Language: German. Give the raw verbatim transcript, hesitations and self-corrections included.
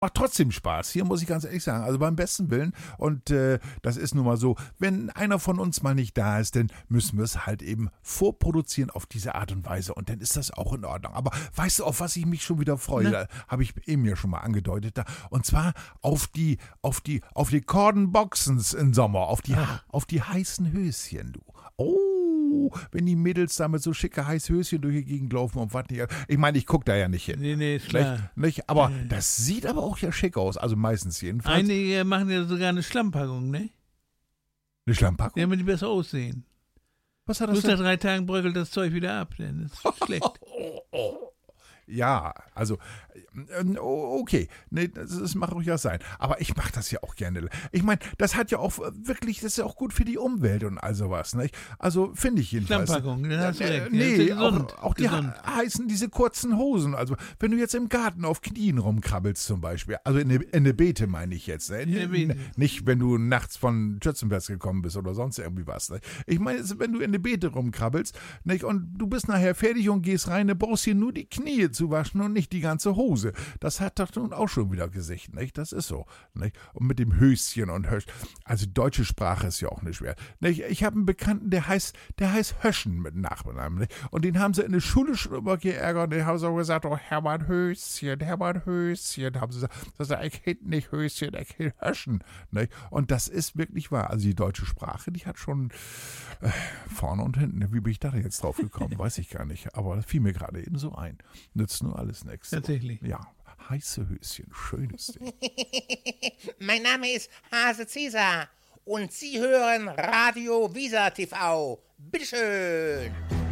macht trotzdem Spaß. Hier muss ich ganz ehrlich sagen, also beim besten Willen. Und äh, das ist nun mal so, wenn einer von uns mal nicht da ist, dann müssen wir es halt eben vorproduzieren auf diese Art und Weise. Und dann ist das auch in Ordnung. Aber weißt du, auf was ich mich schon wieder freue? Da habe ich eben ja schon mal angedeutet. Da, und zwar auf die, auf die, auf die Cordon Boxens im Sommer, auf die, Ah. auf die heißen Höschen, du. Oh, wenn die Mädels da mit so schicke heiße Höschen durch die Gegend laufen und was nicht. Ich meine, ich gucke da ja nicht hin. Nee, nee, ist klar. Nicht, nicht? Aber das sieht aber auch ja schick aus. Also meistens jedenfalls. Einige machen ja sogar eine Schlammpackung, ne? Eine Schlammpackung? Damit die besser aussehen. Was hat das Bloß nach denn? drei Tagen bröckelt das Zeug wieder ab, denn das ist schlecht. Ja, also, äh, okay, nee, das, das mag ruhig auch sein. Aber ich mache das ja auch gerne. Ich meine, das hat ja auch wirklich, das ist ja auch gut für die Umwelt und all sowas, nicht? Also, finde ich jedenfalls. Schlammpackung, dann hast du Äh, recht. Ja, nee, ist ja gesund, auch, auch die gesund. ha- heißen diese kurzen Hosen. Also, wenn du jetzt im Garten auf Knien rumkrabbelst zum Beispiel, also in der in der Beete meine ich jetzt, ne? In der Beete. Nicht, wenn du nachts von Schützenfest gekommen bist oder sonst irgendwie was. Ne? Ich meine, jetzt, wenn du in der Beete rumkrabbelst, nicht? Und du bist nachher fertig und gehst rein, dann brauchst du hier nur die Knie zu waschen und nicht die ganze Hose. Das hat doch nun auch schon wieder Gesicht, nicht? Das ist so, nicht? Und mit dem Höschen und Hösch. Also deutsche Sprache ist ja auch nicht schwer. Nicht? Ich habe einen Bekannten, der heißt, der heißt Höschen mit Nachnamen, nicht? Und den haben sie in der Schule schon immer geärgert und die haben so gesagt, oh Hermann Höschen, Hermann Höschen, haben sie gesagt, das ist ein Kind nicht Höschen, ein Kind Höschen, nicht? Und das ist wirklich wahr. Also die deutsche Sprache, die hat schon äh, vorne und hinten. Wie bin ich da jetzt drauf gekommen? Weiß ich gar nicht. Aber das fiel mir gerade eben so ein. Nützt nur alles nichts. Tatsächlich. Ja, heiße Höschen, schönes Ding. Mein Name ist Hase Cäsar und Sie hören Radio Visa T V. Bitteschön.